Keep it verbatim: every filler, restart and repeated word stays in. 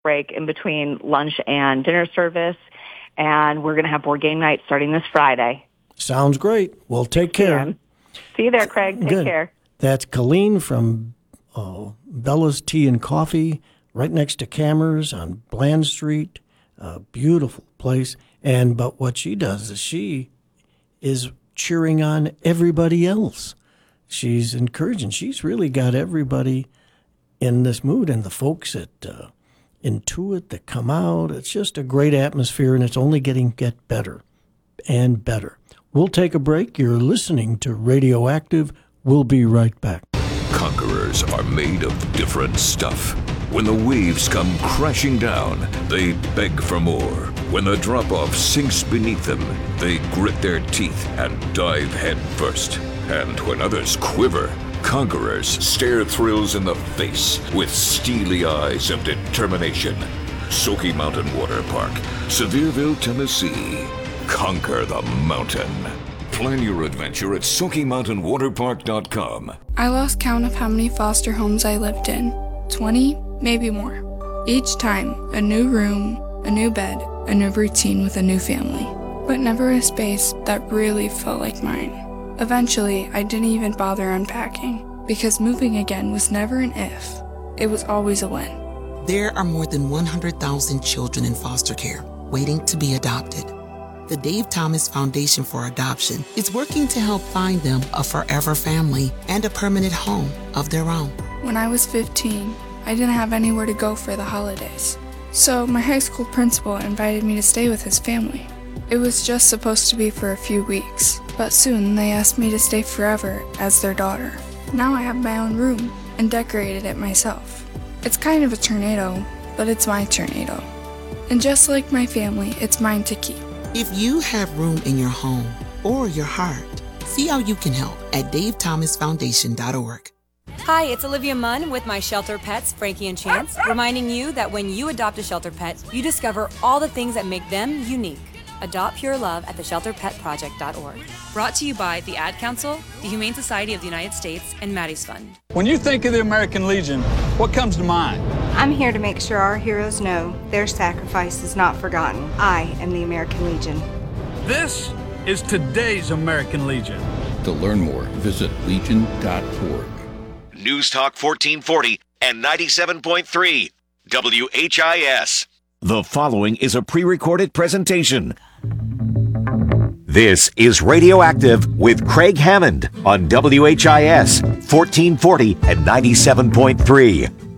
break in between lunch and dinner service. And we're going to have board game night starting this Friday. Sounds great. Well, take care. Yeah. See you there, Craig. Take Good. care. That's Colleen from uh, Bella's Tea and Coffee, right next to Cameras on Bland Street. A beautiful place. And but what she does is she is cheering on everybody else. She's encouraging. She's really got everybody in this mood, and the folks at uh, Intuit that come out. It's just a great atmosphere, and it's only getting get better and better. We'll take a break. You're listening to Radioactive. We'll be right back. Conquerors are made of different stuff. When the waves come crashing down, they beg for more. When the drop-off sinks beneath them, they grit their teeth and dive head first. And when others quiver, conquerors stare thrills in the face with steely eyes of determination. Smoky Mountain Water Park, Sevierville, Tennessee. Conquer the mountain. Plan your adventure at Smoky Mountain Water Park dot com. I lost count of how many foster homes I lived in. twenty, maybe more. Each time, a new room, a new bed, a new routine with a new family. But never a space that really felt like mine. Eventually, I didn't even bother unpacking, because moving again was never an if. It was always a when. There are more than one hundred thousand children in foster care waiting to be adopted. The Dave Thomas Foundation for Adoption is working to help find them a forever family and a permanent home of their own. When I was fifteen, I didn't have anywhere to go for the holidays. So my high school principal invited me to stay with his family. It was just supposed to be for a few weeks, but soon they asked me to stay forever as their daughter. Now I have my own room and decorated it myself. It's kind of a tornado, but it's my tornado. And just like my family, it's mine to keep. If you have room in your home or your heart, see how you can help at dave thomas foundation dot org. Hi, it's Olivia Munn with my shelter pets, Frankie and Chance, reminding you that when you adopt a shelter pet, you discover all the things that make them unique. Adopt Pure Love at the shelter pet project dot org. Brought to you by the Ad Council, the Humane Society of the United States, and Maddie's Fund. When you think of the American Legion, what comes to mind? I'm here to make sure our heroes know their sacrifice is not forgotten. I am the American Legion. This is today's American Legion. To learn more, visit legion dot org. News Talk fourteen forty and ninety-seven point three W H I S. The following is a pre-recorded presentation. This is Radioactive with Craig Hammond on W H I S fourteen forty and ninety-seven point three.